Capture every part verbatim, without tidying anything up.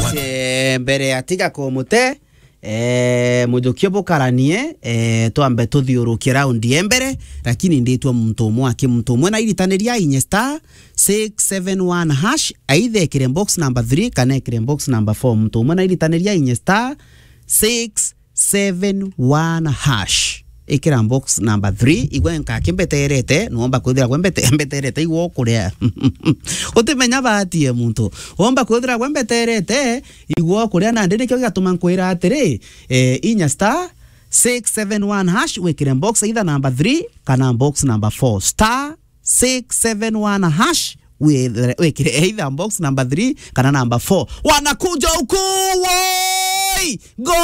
ate mbere atiga komute eh mujukio bukaranie eh twambe tuthiurukie round embere lakini nditwa muntu umwe aki muntu umwe na iritaniria inye star six seven one hash aithe kire box number three kana kire box number four muntu umwe na iritaniria inye star six seven one hash ikira box number three igwe nka kimbeterete nuomba kuthira kwembete mbeterete igwo kuria utimenya batie muntu omba kuthira kwembeterete igwo kuria na ndine kyo gatuma nkwira atiri eh inya star six seven one hash wekire box either number three kana box number four star six seven one hash wekire either box number three kana number four wanakuja huku woi goal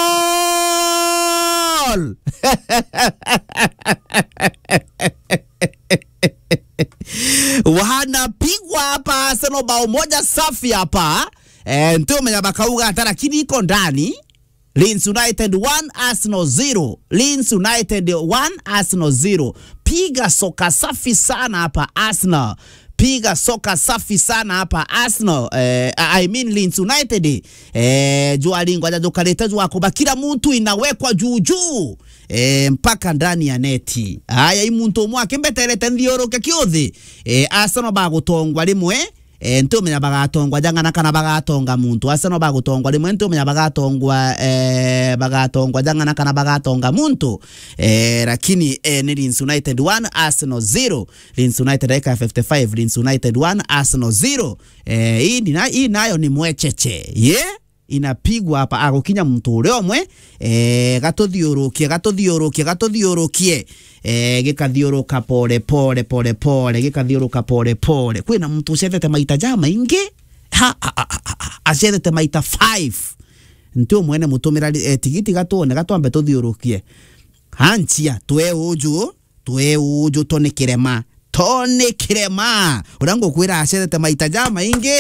wanapigwa hapa Arsenal bao moja safi hapa eh ndio mnyabakauga hata lakini iko ndani. Leeds United one Arsenal zero. Leeds United one Arsenal zero. Piga soka safi sana hapa Arsenal. Piga soka safi sana hapa Arsenal eh, I mean Leeds United eh jua lingwa jajo kaleta jua kuba kila mtu inawekwa juu juu eh mpaka ndani ya neti. Haya imuntu mwake mbeterete ndioroke kiodhi eh Arsenal bagutongwa limwe eh nto menya bagatongwa jangana kana bagatonga muntu Arsenal bagutongwa limwe nto menya bagatongwa eh bagatongwa jangana kana bagatonga muntu eh lakini eh, ni Leeds United one Arsenal zero. Leeds United eka fifty-five Leeds United one Arsenal zero. eh hii na hii nayo ni mwecheche yeah inapigwa hapa agokinya muntu ule omwe eh gatothiurukie gatothiurukie gatothiurukie eh gikathiuruka pole pole pole pole gikathiuruka pole pole kwina muntu ucethete maita jama ingi ha acethete maita five ndio mwene mutumira eh, tigiti gatone gatwambe tuthiurukie hanchia twe uju twe uju tone kirema tone kirema urango kwira acethete maita jama ingi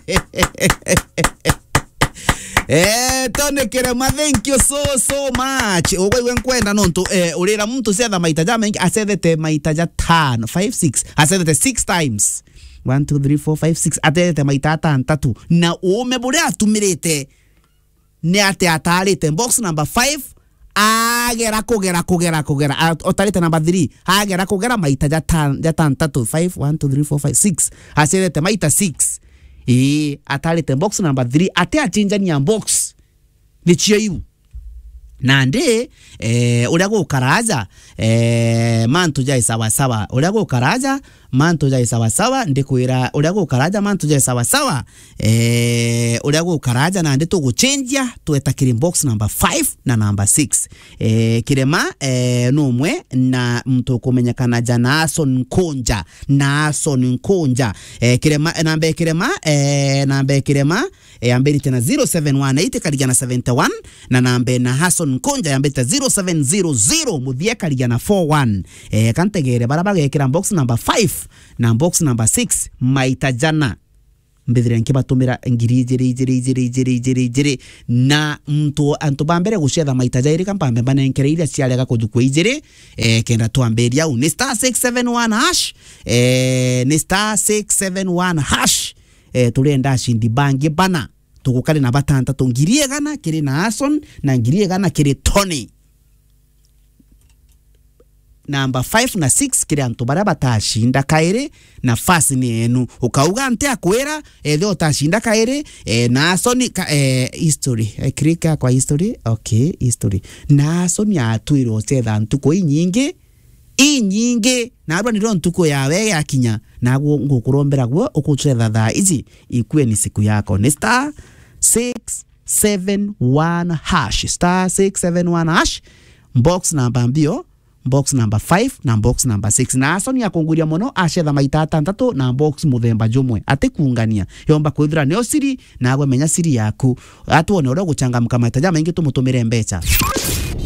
Eh tone kirema thank you so so much ogwe wenkwenda nonto eh urira muntu setha maita jama ingi acethete maita ja ten five six acethete six times one two three four five six acethete maita tatu na ume bure atumirite ne ate atarite box number five agera kugera kugera kugera otarite number three agera kugera maita ja ten ja tatu five one two three four five six acethete maita six eh atarite box number three ate achinjania box ni chiyu nande eh uria gukaraja eh mantu jai sawa sawa uria gukaraja mantu jai sawa sawa ndikwira uria gukaraja mantu jai sawa sawa eh uria gukaraja nande tuguchenjia tueta kirim box number five na number six eh kirema eh numwe na mtu kumenyekana Nason Nkonja Nason Nkonja eh kirema namba kirema eh namba kirema eh ambeni tena zero seven one eight kaligana seventy one na namba na Nason Nkonja ambeta zero seven zero zero muthia kaligana four one eh kantegere baraba gekira box number five na box number six maita jana mbethire nkibatumira ngiri jiri jiri jiri jiri jiri jiri na mtu antu bambere gucetha maita jairi kampambe banenkere iria cialega kujukwa ijiri eh kenda twamberia u ni star six seven one hash eh ni star six seven one hash eh turenda shindi bangi bana tugukale na batanta tungirie gana kiri na Ason na ngirie gana kiri Tony number five na six kiri antu bara batashinda kaire na fasi ni enu ukauga ante akwera ethe utashinda kaire eh, na Ason ka, eh, history eh, krika kwa history okay history na Ason ya tuiro cetha ntuko inyingi inyingi na arwa niro ntuko yawe yakinya na ngukurombera gwo ukucetha tha izi ikue ni siku yako ni star six seven one hash star six seven one hash box number mbio box number five na box number six na Ason ya kunguria mono acetha maita tatu na box muthemba jumwe ate kuungania yomba kwithira ne osiri na agwe menya siri yaku atuone ura guchangamka maita jama ingi tumutumire mbecha